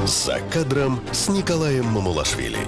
«За кадром» с Николаем Мамулашвили.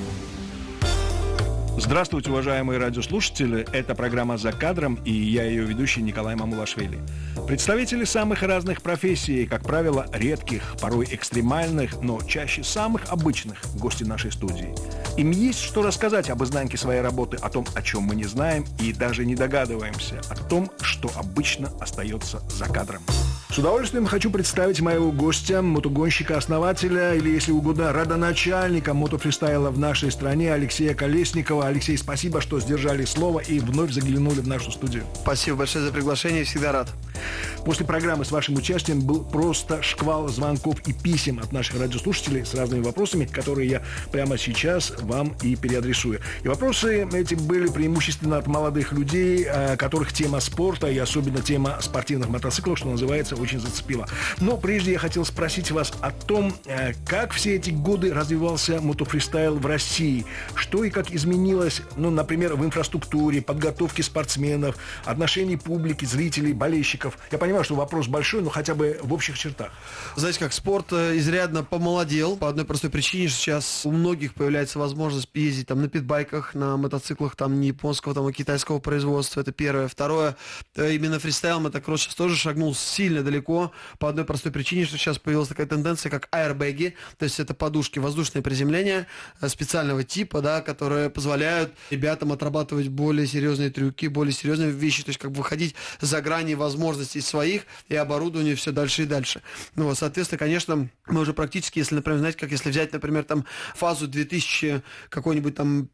Здравствуйте, уважаемые радиослушатели. Это программа «За кадром», и я ее ведущий Николай Мамулашвили. Представители самых разных профессий, как правило, редких, порой экстремальных, но чаще самых обычных гости нашей студии. Им есть что рассказать об изнанке своей работы, о том, о чем мы не знаем и даже не догадываемся, о том, что обычно остается за кадром. С удовольствием хочу представить моего гостя, мотогонщика-основателя, или, если угодно, родоначальника мотофристайла в нашей стране, Алексея Колесникова. Алексей, спасибо, что сдержали слово и вновь заглянули в нашу студию. Спасибо большое за приглашение, всегда рад. После программы с вашим участием был просто шквал звонков и писем от наших радиослушателей с разными вопросами, которые я прямо сейчас вам и переадресую. И вопросы эти были преимущественно от молодых людей, которых тема спорта и особенно тема спортивных мотоциклов, что называется, очень зацепила. Но прежде я хотел спросить вас о том, как все эти годы развивался мотофристайл в России, что и как изменилось, например, в инфраструктуре, подготовке спортсменов, отношении публики, зрителей, болельщиков. Я понимаю, что вопрос большой, но хотя бы в общих чертах. Знаете, как спорт изрядно помолодел по одной простой причине, что сейчас у многих появляется возможность ездить на питбайках, на мотоциклах не японского, а китайского производства. Это первое. Второе, именно фристайл, мотокросс сейчас тоже шагнул сильно далеко по одной простой причине, что сейчас появилась такая тенденция, как аэрбэги, то есть это подушки, воздушное приземление специального типа, которые позволяют ребятам отрабатывать более серьезные трюки, более серьезные вещи, то есть выходить за грани возможностей своих и оборудования все дальше и дальше. Соответственно, конечно, мы уже практически, если, например, знаете, как если взять, например, фазу 2000 какой-нибудь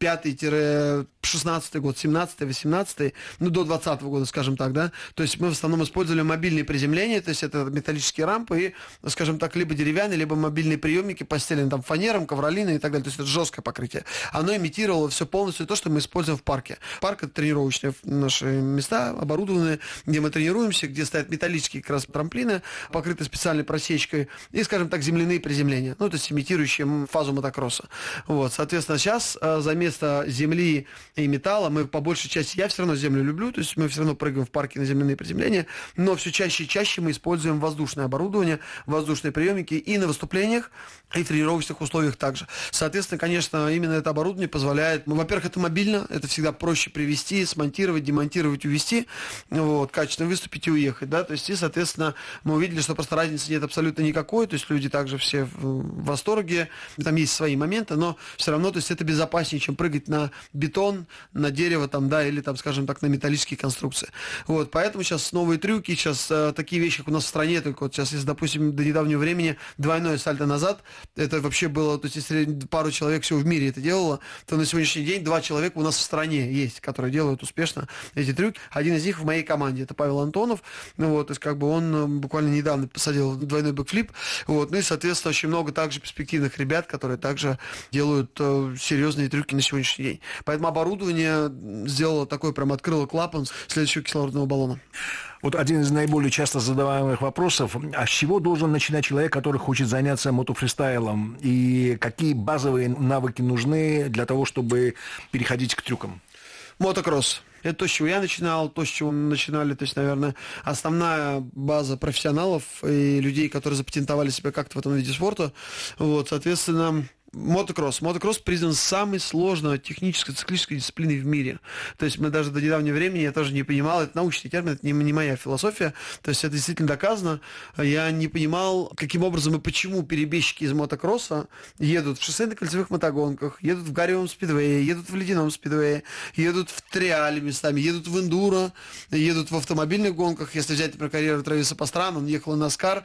5-16 год, 17-18, до 20 года, скажем так, то есть мы в основном использовали мобильные приземления, то есть это металлические рампы и, скажем так, либо деревянные, либо мобильные приемники, постеленные фанером, ковролиной и так далее, то есть это жесткое покрытие. Оно имитировало все полностью то, что мы используем в парке. Парк — это тренировочные наши места, оборудованные, где мы тренируемся, где стоят металлические как раз трамплины, покрытые специальной просечкой, и, скажем так, земляные приземления, то есть имитирующие фазу мотокросса. Соответственно, сейчас за место земли и металла мы по большей части, я все равно землю люблю, то есть мы все равно прыгаем в парке на земляные приземления, но все чаще и чаще мы используем воздушное оборудование, воздушные приемники и на выступлениях, и в тренировочных условиях также. Соответственно, конечно, именно это оборудование позволяет, во-первых, это мобильно, это всегда проще привезти, смонтировать, демонтировать, увезти, качественно выступить и уехать, то есть, и, соответственно, мы увидели, что просто разницы нет абсолютно никакой, то есть люди также все в восторге, там есть свои моменты, но все равно, то есть это безопаснее, чем прыгать на бетон, на дерево или скажем так, на металлические конструкции. Поэтому сейчас новые трюки, сейчас такие вещи, как у нас в стране, только сейчас, если, допустим, до недавнего времени двойное сальто назад, это вообще было, то есть если пару человек всего в мире это делало, то на сегодняшний день 2 человека у нас в стране есть, которые делают успешно эти трюки. Один из них в моей команде, это Павел Антонов, то есть он буквально недавно посадил двойной бэкфлип, и, соответственно, очень много также перспективных ребят, которые также делают серьезные трюки на сегодняшний день. Поэтому оборудование сделало такой, открыло клапан следующего кислородного баллона. Один из наиболее часто задаваемых вопросов: а с чего должен начинать человек, который хочет заняться мотофристайлом, и какие базовые навыки нужны для того, чтобы переходить к трюкам? Мотокросс. Это то, с чего я начинал, то, с чего мы начинали, то есть, наверное, основная база профессионалов и людей, которые запатентовали себя как-то в этом виде спорта. Соответственно, мотокросс. Мотокросс признан самой сложной технической, циклической дисциплиной в мире. То есть мы даже до недавнего времени, я тоже не понимал, это научный термин, это не моя философия, то есть это действительно доказано. Я не понимал, каким образом и почему перебежчики из мотокросса едут в шоссейно-кольцевых мотогонках, едут в гаревом спидвее, едут в ледяном спидвее, едут в триале местами, едут в эндуро, едут в автомобильных гонках. Если взять, например, карьеру Трэвиса Пастрана, он ехал и NASCAR,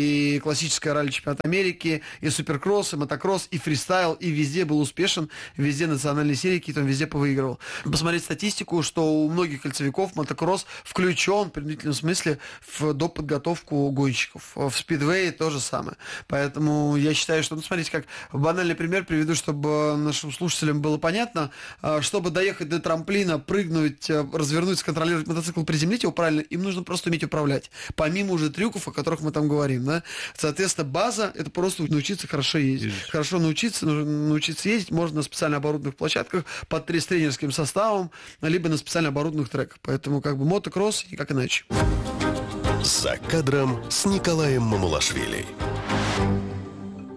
и классическая ралли чемпионат Америки, и суперкросс, и мотокросс, и фристайл, и везде был успешен, везде национальные серии какие-то он везде повыигрывал. Посмотреть статистику, что у многих кольцевиков мотокросс включен в предварительном смысле в доподготовку гонщиков. В спидвее то же самое. Поэтому я считаю, что, смотрите, как банальный пример приведу, чтобы нашим слушателям было понятно. Чтобы доехать до трамплина, прыгнуть, развернуть, сконтролировать мотоцикл, приземлить его правильно, им нужно просто уметь управлять. Помимо уже трюков, о которых мы там говорим. Соответственно, база — это просто научиться хорошо ездить. Хорошо научиться ездить можно на специально оборудованных площадках с тренерским составом, либо на специально оборудованных треках. Поэтому мотокросс и как иначе. «За кадром» с Николаем Мамулашвили.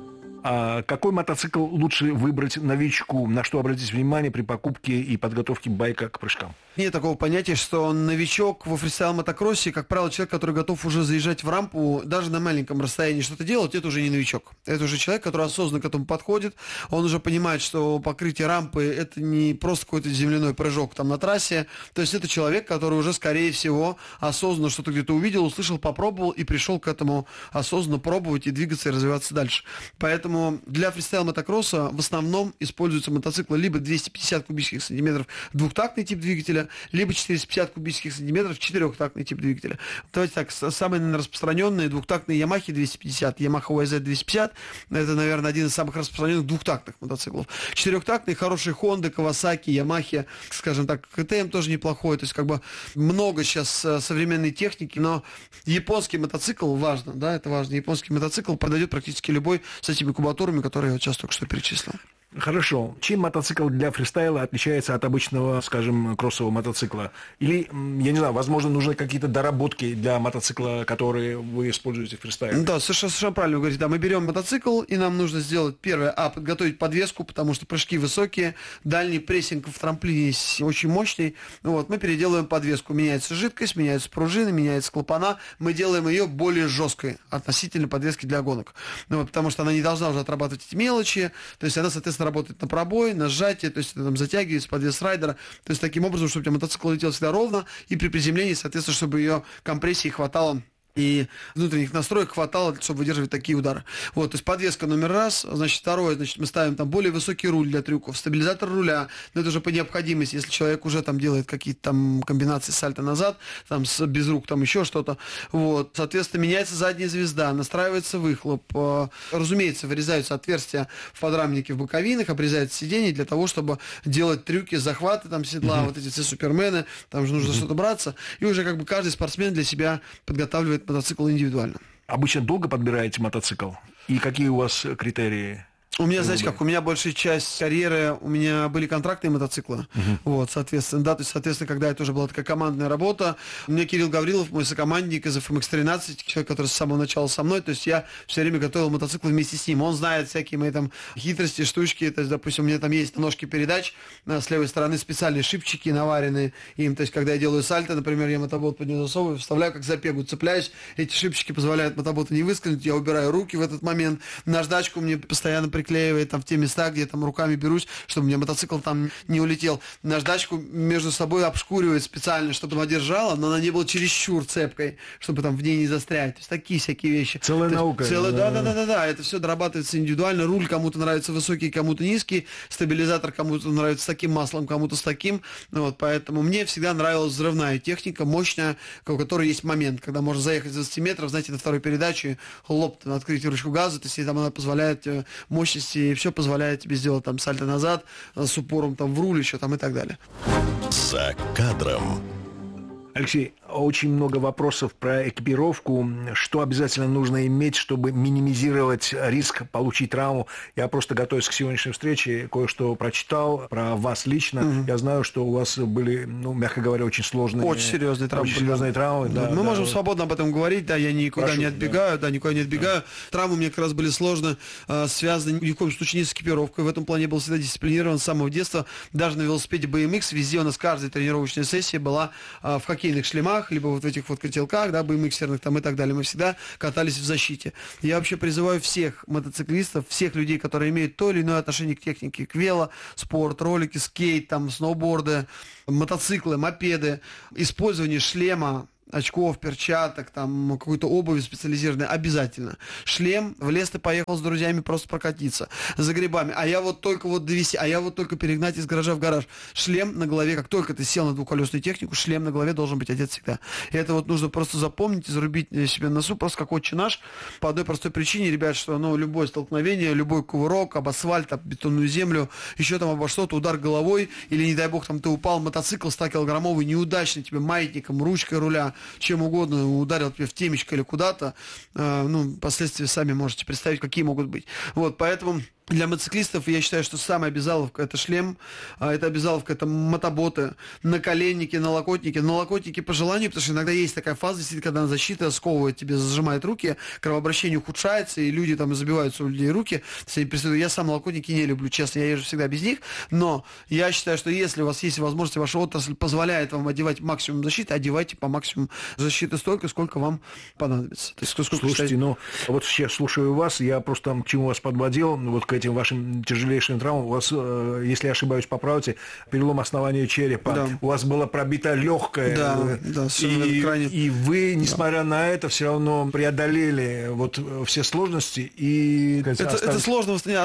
А какой мотоцикл лучше выбрать новичку? На что обратить внимание при покупке и подготовке байка к прыжкам? Нет такого понятия, что новичок во фристайл-мотокроссе, как правило, человек, который готов уже заезжать в рампу, даже на маленьком расстоянии что-то делать, это уже не новичок. Это уже человек, который осознанно к этому подходит, он уже понимает, что покрытие рампы – это не просто какой-то земляной прыжок там на трассе, то есть это человек, который уже, скорее всего, осознанно что-то где-то увидел, услышал, попробовал и пришел к этому осознанно пробовать и двигаться и развиваться дальше. Поэтому для фристайл-мотокросса в основном используются мотоциклы либо 250 кубических сантиметров двухтактный тип двигателя, либо 450 кубических сантиметров четырехтактный тип двигателя. Давайте так, самые, наверное, распространенные двухтактные Yamaha 250, Yamaha YZ 250, это, наверное, один из самых распространенных двухтактных мотоциклов. Четырехтактные хорошие Honda, Kawasaki, Yamaha, скажем так, KTM тоже неплохой, то есть как бы много сейчас современной техники, но японский мотоцикл важно, да, это важно, японский мотоцикл подойдет практически любой с этими кубатурами, которые я вот сейчас только что перечислил. Хорошо. Чем мотоцикл для фристайла отличается от обычного, скажем, кроссового мотоцикла? Или, я не знаю, возможно, нужны какие-то доработки для мотоцикла, которые вы используете в фристайле? Да, совершенно правильно вы говорите. Да, мы берем мотоцикл, и нам нужно сделать первое, подготовить подвеску, потому что прыжки высокие, дальний прессинг в трамплине есть очень мощный. Вот, мы переделываем подвеску. Меняется жидкость, меняются пружины, меняются клапана. Мы делаем ее более жесткой относительно подвески для гонок. Вот, потому что она не должна уже отрабатывать эти мелочи. То есть она, соответственно, работает на пробой, на сжатие, то есть это там затягивается подвес райдера, то есть таким образом, чтобы у тебя мотоцикл летел всегда ровно, и при приземлении, соответственно, чтобы ее компрессии хватало и внутренних настроек хватало, чтобы выдерживать такие удары. Вот, то есть подвеска номер раз, значит, второе, значит, мы ставим там более высокий руль для трюков, стабилизатор руля, но это уже по необходимости, если человек уже там делает какие-то там комбинации сальто назад, там без рук, там еще что-то, вот, соответственно, меняется задняя звезда, настраивается выхлоп, разумеется, вырезаются отверстия в подрамнике в боковинах, обрезается сиденье для того, чтобы делать трюки, захваты там седла, вот эти все супермены, там же нужно что-то браться, и уже как бы каждый спортсмен для себя подготавливает мотоцикл индивидуально. Обычно долго подбираете мотоцикл? И какие у вас критерии? У меня, знаете как, у меня большая часть карьеры, у меня были контрактные мотоциклы, вот, соответственно, да, то есть, соответственно, когда это уже была такая командная работа, у меня Кирилл Гаврилов, мой сокомандник из FMX-13, человек, который с самого начала со мной, то есть я все время готовил мотоциклы вместе с ним, он знает всякие мои там хитрости, штучки, то есть, допустим, у меня там есть ножки передач, с левой стороны специальные шипчики наваренные им, то есть, когда я делаю сальто, например, я мотобот под него засовываю, вставляю, как за пегу цепляюсь, эти шипчики позволяют мотоботу не выскользнуть, я убираю руки в этот момент, наждачку мне постоянно приклеивает там в те места, где я там руками берусь, чтобы у меня мотоцикл там не улетел. Наждачку между собой обшкуривает специально, чтобы она держала, но она не была чересчур цепкой, чтобы там в ней не застрять. То есть такие всякие вещи. Целая наука. Да. Это все дорабатывается индивидуально. Руль кому-то нравится высокий, кому-то низкий. Стабилизатор кому-то нравится с таким маслом, кому-то с таким. Вот, поэтому мне всегда нравилась взрывная техника, мощная, у которой есть момент, когда можно заехать с 20 метров, знаете, на второй передаче, хлоп, открыть ручку газа, то есть там она позволяет мощности, и все позволяет тебе сделать там сальто назад с упором там в руль еще там и так далее. За кадром. Алексей, очень много вопросов про экипировку. Что обязательно нужно иметь, чтобы минимизировать риск получить травму? Я просто, готовясь к сегодняшней встрече, кое-что прочитал про вас лично. Я знаю, что у вас были, ну, мягко говоря, очень сложные... Очень серьезные травмы. Очень серьезные травмы, да. Мы можем свободно об этом говорить, да, я никуда не отбегаю, никуда не отбегаю. Травмы у меня как раз были сложно связаны ни в коем случае не с экипировкой. В этом плане я был всегда дисциплинирован с самого детства. Даже на велосипеде BMX везде у нас каждая тренировочная сессия была в хоккейных шлемах, либо вот в этих вот котелках, да, BMX-ерных там и так далее. Мы всегда катались в защите. Я вообще призываю всех мотоциклистов, всех людей, которые имеют то или иное отношение к технике, к вело, спорт, ролики, скейт, там, сноуборды, мотоциклы, мопеды, использование шлема, очков, перчаток, там, какой-то обуви специализированной, обязательно. Шлем, в лес ты поехал с друзьями просто прокатиться, за грибами, а я вот только вот довести, а я вот только перегнать из гаража в гараж. Шлем на голове, как только ты сел на двухколесную технику, шлем на голове должен быть одет всегда. И это вот нужно просто запомнить и зарубить себе на носу, просто как отче наш, по одной простой причине, ребят, что, ну, любое столкновение, любой кувырок, об асфальт, об бетонную землю, еще там обо что-то, удар головой, или, не дай бог, там ты упал, мотоцикл 100-килограммовый, неудачный тебе маятником, ручкой руля, чем угодно, ударил тебе в темечко или куда-то, ну, последствия сами можете представить, какие могут быть. Вот, поэтому Для мотоциклистов я считаю, что самая обязаловка — это шлем, это обязаловка — это мотоботы, наколенники, налокотники по желанию, потому что иногда есть такая фаза, действительно, когда защита сковывает тебе, зажимает руки, кровообращение ухудшается, и люди там забиваются у людей руки. Я сам налокотники не люблю, честно, я езжу всегда без них, но я считаю, что если у вас есть возможность, ваша отрасль позволяет вам одевать максимум защиты, одевайте по максимуму защиты столько, сколько вам понадобится. То есть, Слушайте, ну вот сейчас слушаю вас, я просто там к чему вас подводил, вот к этим вашим тяжелейшим травмам. У вас, если я ошибаюсь, поправьте, перелом основания черепа. Да. У вас была пробита легкая. Да, крайне... И вы, несмотря на это, все равно преодолели вот все сложности. И это сложно восстановить.